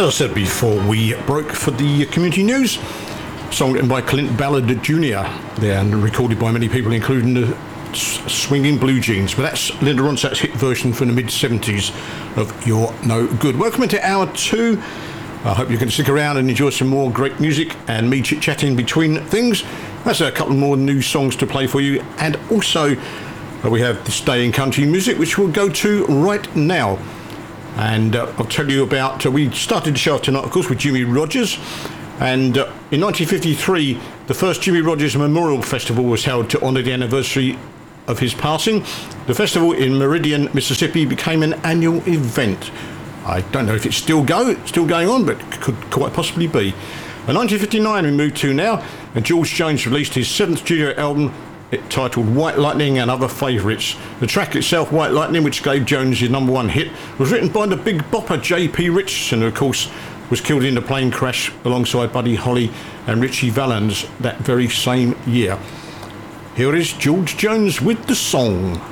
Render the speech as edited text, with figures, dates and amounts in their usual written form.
As I said before, we broke for the community news. Song written by Clint Ballard Jr. there and recorded by many people, including the Swinging Blue Jeans. But that's Linda Ronstadt's hit version from the mid-70s of You're No Good. Welcome into hour two. I hope you can stick around and enjoy some more great music and me chit-chatting between things. That's a couple more new songs to play for you. And also, we have This Day in Country Music, which we'll go to right now. And I'll tell you about, we started the show tonight, of course, with Jimmie Rodgers. And in 1953, the first Jimmie Rodgers Memorial Festival was held to honour the anniversary of his passing. The festival in Meridian, Mississippi became an annual event. I don't know if it's still going on, but could quite possibly be. In 1959 we moved to now, and George Jones released his 7th studio album, titled White Lightning and Other Favourites. The track itself, White Lightning, which gave Jones his #1 hit, was written by the big bopper J.P. Richardson, who of course was killed in a plane crash alongside Buddy Holly and Ritchie Valens that very same year. Here is George Jones with the song.